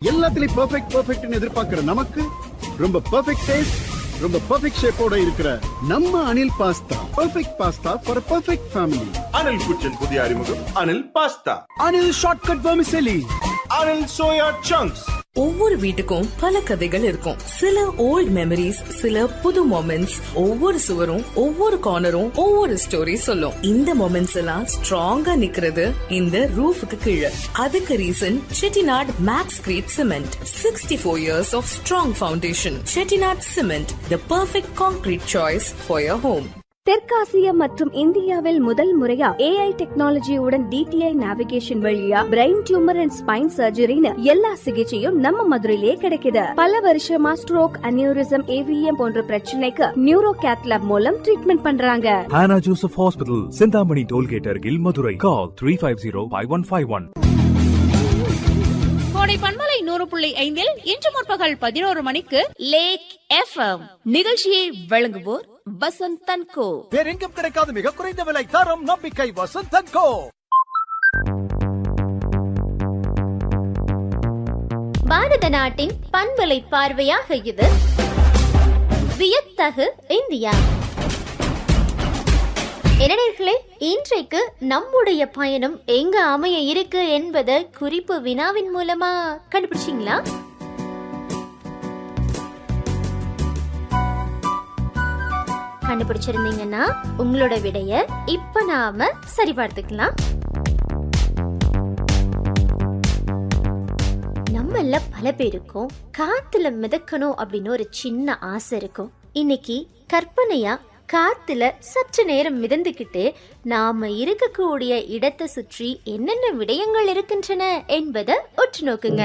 எல்லாத்துலயும் பெர்ஃபெக்ட்னு எதிர்பார்க்கிற நமக்கு ரொம்ப பெர்ஃபெக்ட் டேஸ்ட், ரொம்ப பெர்ஃபெக்ட் ஷேப்போட இருக்கிற நம்ம Anil pasta. Perfect pasta for perfect family. Anil குச்சின் புதிய அறிமுகம் Anil pasta. Anil shortcut vermicelli. Anil soya chunks. ஒவ்வொரு வீட்டுக்கும் பல கதைகள் இருக்கும். சில ஓல்ட் மெமரிஸ், சில புது மொமெண்ட்ஸ். ஒவ்வொரு சுவரும், ஒவ்வொரு கார்னரும் ஒவ்வொரு ஸ்டோரி சொல்லும். இந்த மொமெண்ட்ஸ் எல்லாம் ஸ்ட்ராங்கா நிக்கிறது இந்த ரூஃபுக்கு கீழே. அதுக்கு reason Chettinad maths greet cement. 64 years of strong foundation. Chettinad cement, the perfect concrete choice for your home. தெற்காசியா மற்றும் இந்தியாவில் முதல் முறையா AI டெக்னாலஜியுடன் DTI நேவிகேஷன் வழியா பிரெயின் டியூமர் அண்ட் ஸ்பைன் சர்ஜரின்னு எல்லா சிகிச்சையும் நம்ம மதுரையிலே கிடைக்குது. பல வருஷமா ஸ்ட்ரோக், அனியூரிசம், AVM போன்ற பிரச்சனைக்கு நியூரோ கேத் லேப் மூலம் ட்ரீட்மெண்ட் பண்றாங்க. Hannah Joseph Hospital, Sindhamani Tollgate அருகில் மதுரை. Call 350-5151. கோடை பண்பலை 100.5 இன்று முற்பகல் 11 மணிக்கு லேக் FM நிகழ்ச்சியை வழங்குவோர் வசந்தன் கோ. வேறெங்கும் கிடைக்காத மிக குறைந்த விலை, தரம், நம்பிக்கை, வசந்தன் கோ. பாரத நாட்டின் பண்பலை பார்வையாக இது வியத்தகு இந்தியா. இளைஞர்களே, இன்றைக்கு நம்முடைய பயணம் எங்க அமைய இருக்கு என்பதை குறிப்பு வினாவின் மூலமா கண்டுபிடிச்சிங்களா? கண்டுபிடிச்சிருந்தீங்கன்னா உங்களோட விடைய இப்ப நாம சரி பார்த்துக்கலாம். நம்மள பல பேருக்கும் காத்துல மிதக்கணும் அப்படின்னு ஒரு சின்ன ஆசை இருக்கும். இன்னைக்கு கற்பனையா காத்துல சற்று நேரம் மிதந்துகிட்டு நாம இருக்கக்கூடிய இடத்தை சுற்றி என்னென்ன விடயங்கள் இருக்கின்றன என்பதை உற்று நோக்குங்க.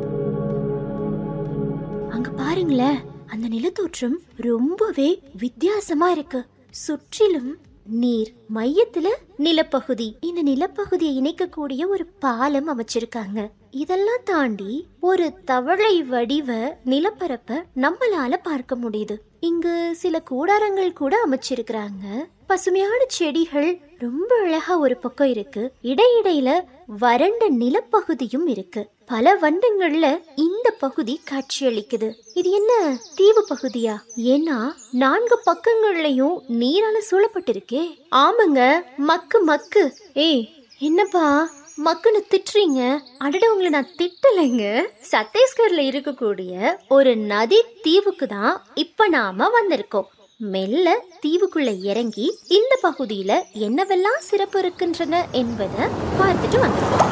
அங்க பாருங்களேன், அந்த நிலத்தோற்றம் ரொம்பவே வித்தியாசமா இருக்கு. சுற்றிலும் நீர், மையத்துல நிலப்பகுதி. இந்த நிலப்பகுதியை இணைக்கக்கூடிய ஒரு பாலம் அமைச்சிருக்காங்க. இதெல்லாம் தாண்டி ஒரு தவளை வடிவ நிலப்பரப்ப நம்மளால பார்க்க முடியுது. இங்கு சில கூடாரங்கள் கூட அமைச்சிருக்கிறாங்க. பசுமையான செடிகள் ரொம்ப அழகா ஒரு பக்கம் இருக்கு. இடையிடையில வறண்ட நிலப்பகுதியும் இருக்கு. பல வண்டங்கள்ல இந்த பகுதி காட்சியளிக்குது. இது என்ன தீவு பகுதியா? ஏன்னா 4 பக்கங்கள்லயும் நீரால சூழப்பட்டிருக்கே. ஆமாங்க, மக்கு மக்கு. என்னப்பா மக்குன்னு திட்டுறீங்க? அடட, உங்களை நான் திட்டலைங்க. சத்தீஸ்கர்ல இருக்கக்கூடிய ஒரு நதி தீவுக்கு தான் இப்ப நாம வந்திருக்கோம். மெல்ல தீவுக்குள்ள இறங்கி இந்த பகுதியில என்னவெல்லாம் சிறப்பு இருக்கின்றன என்பதை பார்த்துட்டு வந்திருக்கோம்.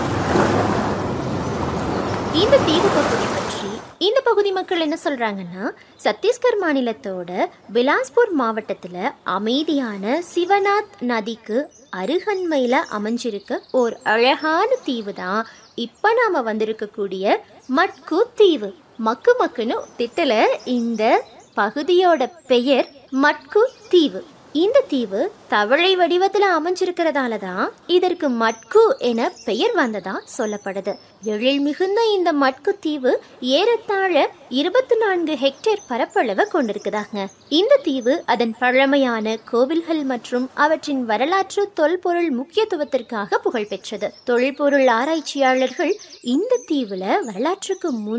இந்த தீவு பகுதி பற்றி இந்த பகுதி மக்கள் என்ன சொல்றாங்கன்னா, சத்தீஸ்கர் மாநிலத்தோட பிலாஸ்பூர் மாவட்டத்துல அமைதியான சிவநாத் நதிக்கு அருகன்மையில அமைஞ்சிருக்க ஒரு அழகான தீவு தான் இப்ப நாம வந்திருக்கக்கூடிய மட்கு தீவு. மக்கு மக்குன்னு திட்டல, இந்த பகுதியோட பெயர் மட்கு தீவு. இந்த தீவு தவளை வடிவத்துல அமைஞ்சிருக்கிறதால தான் இதற்கு மட்கு என பெயர் வந்ததா சொல்லப்படுது. எழில் மிகுந்த இந்த மட்கு தீவு ஏறத்தாழ 24 ஹெக்டேர் பரப்பளவை கொண்டிருக்குதாங்க. இந்த தீவு அதன் பழமையான கோவில்கள் மற்றும் அவற்றின் வரலாற்று தொல்பொருள் முக்கியத்துவத்திற்காக புகழ்பெற்றது. தொல்பொருள் ஆராய்ச்சியாளர்கள் இந்த தீவுல வரலாற்றுக்கு முன்